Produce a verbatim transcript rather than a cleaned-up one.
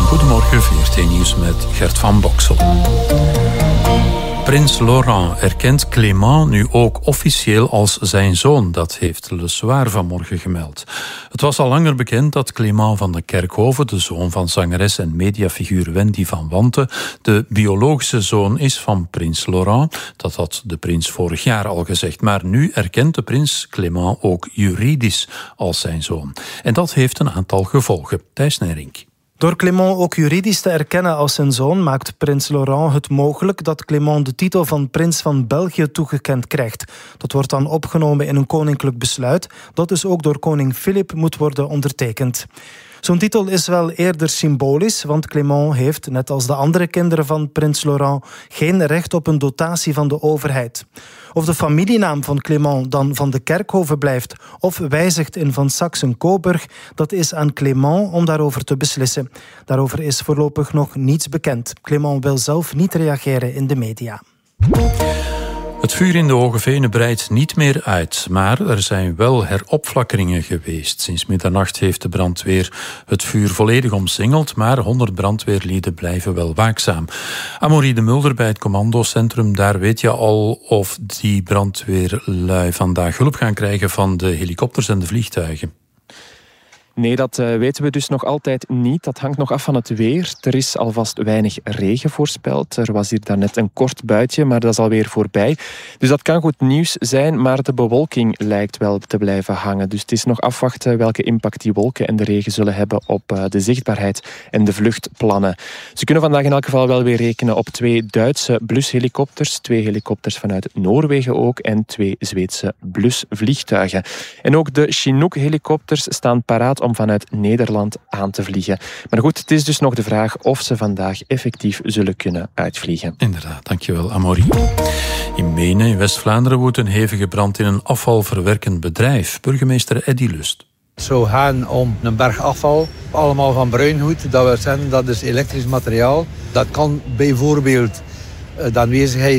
Goedemorgen, V R T Nieuws met Gert van Boksel. Prins Laurent erkent Clément nu ook officieel als zijn zoon. Dat heeft Le Soir vanmorgen gemeld. Het was al langer bekend dat Clément van de Kerkhoven, de zoon van zangeres en mediafiguur Wendy van Wanten, de biologische zoon is van prins Laurent. Dat had de prins vorig jaar al gezegd. Maar nu erkent de prins Clément ook juridisch als zijn zoon. En dat heeft een aantal gevolgen. Thijs Nijrink. Door Clément ook juridisch te erkennen als zijn zoon maakt prins Laurent het mogelijk dat Clément de titel van prins van België toegekend krijgt. Dat wordt dan opgenomen in een koninklijk besluit, dat dus ook door koning Filip moet worden ondertekend. Zo'n titel is wel eerder symbolisch, want Clément heeft, net als de andere kinderen van prins Laurent, geen recht op een dotatie van de overheid. Of de familienaam van Clément dan van de Kerkhoven blijft of wijzigt in van Saxe-Coburg, dat is aan Clément om daarover te beslissen. Daarover is voorlopig nog niets bekend. Clément wil zelf niet reageren in de media. Het vuur in de Hoge Venen breidt niet meer uit, maar er zijn wel heropflakkeringen geweest. Sinds middernacht heeft de brandweer het vuur volledig omsingeld, maar honderd brandweerlieden blijven wel waakzaam. Amorie de Mulder bij het commandocentrum, daar weet je al of die brandweerlui vandaag hulp gaan krijgen van de helikopters en de vliegtuigen. Nee, dat uh, weten we dus nog altijd niet. Dat hangt nog af van het weer. Er is alvast weinig regen voorspeld. Er was hier daarnet een kort buitje, maar dat is alweer voorbij. Dus dat kan goed nieuws zijn, maar de bewolking lijkt wel te blijven hangen. Dus het is nog afwachten welke impact die wolken en de regen zullen hebben op uh, de zichtbaarheid en de vluchtplannen. Ze kunnen vandaag in elk geval wel weer rekenen op twee Duitse blushelikopters, twee helikopters vanuit Noorwegen ook en twee Zweedse blusvliegtuigen. En ook de Chinook-helikopters staan paraat om vanuit Nederland aan te vliegen. Maar goed, het is dus nog de vraag of ze vandaag effectief zullen kunnen uitvliegen. Inderdaad, dankjewel Amorie. In Menen in West-Vlaanderen woedt een hevige brand in een afvalverwerkend bedrijf. Burgemeester Eddy Lust. Het zou gaan om een berg afval, allemaal van bruingoed. Dat wil zeggen, dat is elektrisch materiaal. Dat kan bijvoorbeeld de aanwezigheid